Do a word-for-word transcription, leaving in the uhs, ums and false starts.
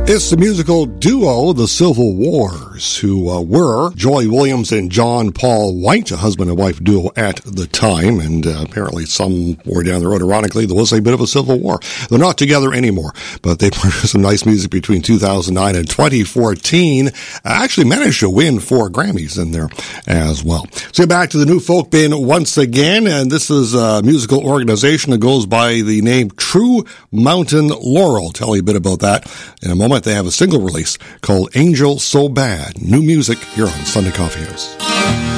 It's the musical duo, the Civil Wars, who uh, were Joy Williams and John Paul White, a husband and wife duo at the time, and uh, apparently somewhere down the road, ironically, there was a bit of a civil war. They're not together anymore, but they produced some nice music between two thousand nine and twenty fourteen. Actually managed to win four Grammys in there as well. So back to the New Folk Bin once again, and this is a musical organization that goes by the name True Mountain Laurel. Tell you a bit about that in a moment. They have a single release called Angel So Bad. New music here on Sunday Coffee House.